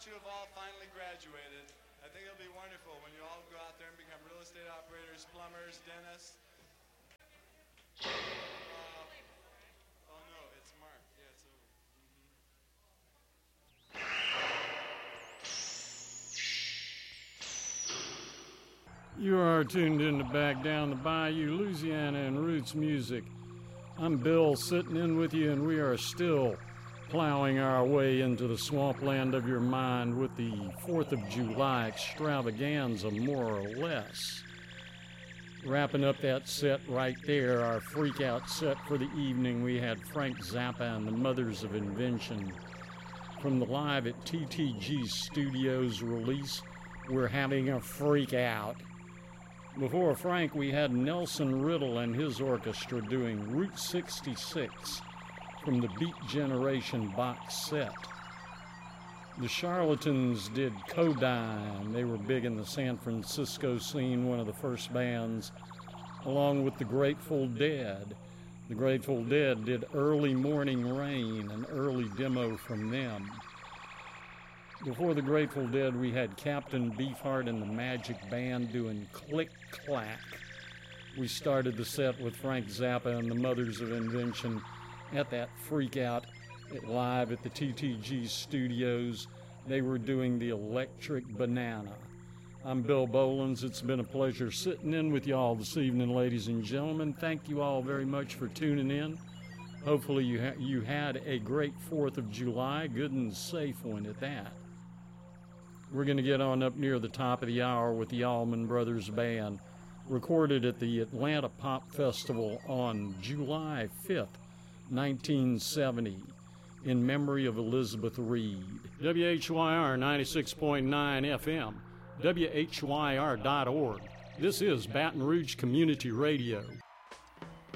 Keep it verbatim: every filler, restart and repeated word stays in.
that you have all finally graduated. I think it'll be wonderful when you all go out there and become real estate operators, plumbers, dentists. Uh, oh no, it's Mark. Yeah, it's over. Mm-hmm. You are tuned in to Back Down the Bayou, Louisiana and Roots Music. I'm Bill, sitting in with you, and we are still plowing our way into the swampland of your mind with the fourth of July extravaganza, more or less. Wrapping up that set right there, our freak-out set for the evening, we had Frank Zappa and the Mothers of Invention. From the Live at T T G Studios release, We're Having a Freak Out. Before Frank, we had Nelson Riddle and his orchestra doing Route sixty-six from the Beat Generation box set. The Charlatans did Kodine. They were big in the San Francisco scene, one of the first bands, along with the Grateful Dead. The Grateful Dead did Early Morning Rain, an early demo from them. Before the Grateful Dead, we had Captain Beefheart and the Magic Band doing Click Clack. We started the set with Frank Zappa and the Mothers of Invention at that freak out at Live at the T T G Studios. They were doing the Electric Banana. I'm Bill Bolins. It's been a pleasure sitting in with y'all this evening, ladies and gentlemen. Thank you all very much for tuning in. Hopefully you, ha- you had a great fourth of July, good and safe one at that. We're going to get on up near the top of the hour with the Allman Brothers Band, recorded at the Atlanta Pop Festival on July fifth, nineteen seventy, in memory of Elizabeth Reed. W H Y R ninety-six point nine F M, W H Y R dot org. This is Baton Rouge Community Radio.